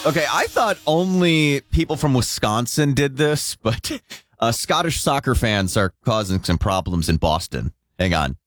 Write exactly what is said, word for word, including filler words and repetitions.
Okay, I thought only people from Wisconsin did this, but uh, Scottish soccer fans are causing some problems in Boston. Hang on.